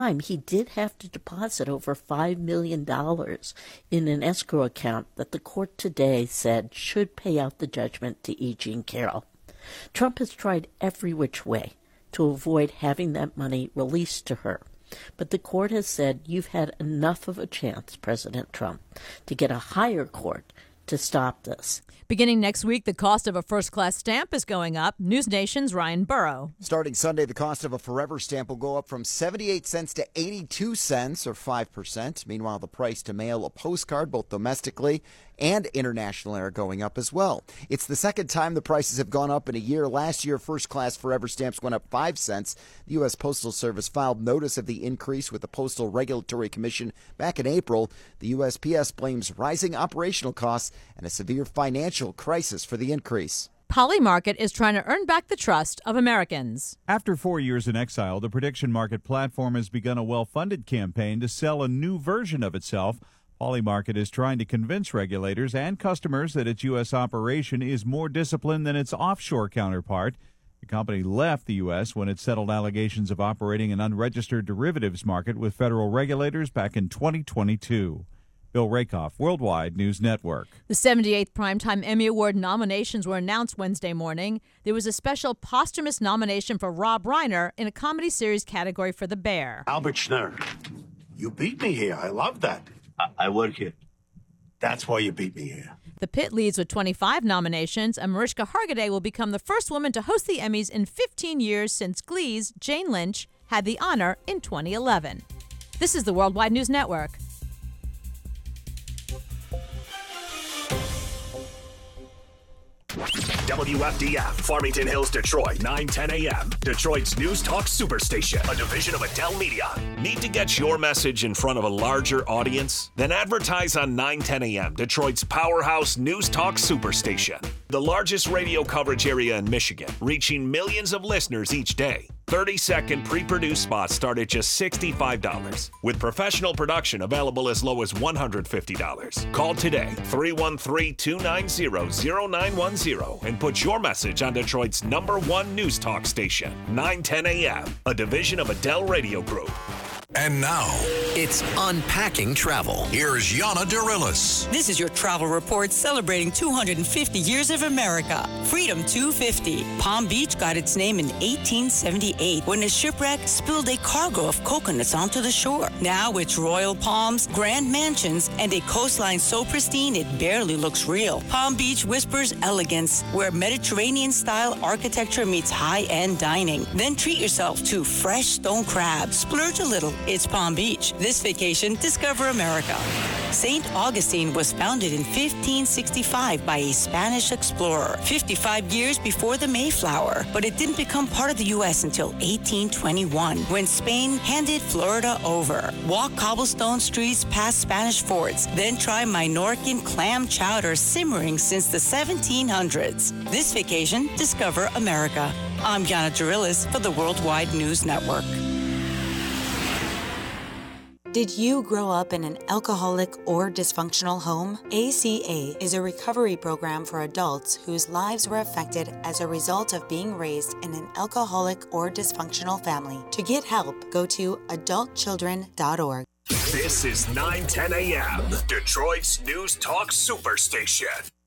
He did have to deposit over $5 million in an escrow account that the court today said should pay out the judgment to E. Jean Carroll. Trump has tried every which way to avoid having that money released to her. But the court has said you've had enough of a chance, President Trump, to get a higher court to stop this. Beginning next week, the cost of a first-class stamp is going up. News Nation's Ryan Burrow. Starting Sunday, the cost of a Forever stamp will go up from 78 cents to 82 cents, or 5%. Meanwhile, the price to mail a postcard, both domestically and internationally, are going up as well. It's the second time the prices have gone up in a year. Last year, first-class Forever stamps went up 5 cents. The U.S. Postal Service filed notice of the increase with the Postal Regulatory Commission back in April. The USPS blames rising operational costs and a severe financial crisis for the increase. Polymarket is trying to earn back the trust of Americans. After 4 years in exile, the prediction market platform has begun a well-funded campaign to sell a new version of itself. Polymarket is trying to convince regulators and customers that its U.S. operation is more disciplined than its offshore counterpart. The company left the U.S. when it settled allegations of operating an unregistered derivatives market with federal regulators back in 2022. Bill Rakoff, Worldwide News Network. The 78th Primetime Emmy Award nominations were announced Wednesday morning. There was a special posthumous nomination for Rob Reiner in a comedy series category for The Bear. Albert Schnurr, you beat me here. I love that. I work here. That's why you beat me here. The Pit leads with 25 nominations, and Mariska Hargitay will become the first woman to host the Emmys in 15 years since Glee's Jane Lynch had the honor in 2011. This is the Worldwide News Network. WFDF, Farmington Hills, Detroit, 9:10 a.m. Detroit's News Talk Superstation, a division of Adele Media. Need to get your message in front of a larger audience? Then advertise on 9:10 a.m., Detroit's powerhouse News Talk Superstation. The largest radio coverage area in Michigan, reaching millions of listeners each day. 30-second pre-produced spots start at just $65, with professional production available as low as $150. Call today, 313-290-0910, and put your message on Detroit's #1 news talk station, 9:10 a.m., a division of Adele Radio Group. And now, it's Unpacking Travel. Here's Yana Dirilis. This is your travel report celebrating 250 years of America. Freedom 250. Palm Beach got its name in 1878 when a shipwreck spilled a cargo of coconuts onto the shore. Now it's royal palms, grand mansions, and a coastline so pristine it barely looks real. Palm Beach whispers elegance, where Mediterranean-style architecture meets high-end dining. Then treat yourself to fresh stone crab. Splurge a little. It's Palm Beach. This vacation, discover America. St. Augustine was founded in 1565 by a Spanish explorer, 55 years before the Mayflower, but it didn't become part of the U.S. until 1821, when Spain handed Florida over. Walk cobblestone streets past Spanish forts, then try Minorcan clam chowder simmering since the 1700s. This vacation, discover America. I'm Yana Dirilis for the Worldwide News Network. Did you grow up in an alcoholic or dysfunctional home? ACA is a recovery program for adults whose lives were affected as a result of being raised in an alcoholic or dysfunctional family. To get help, go to adultchildren.org. This is 9:10 a.m., Detroit's News Talk Superstation.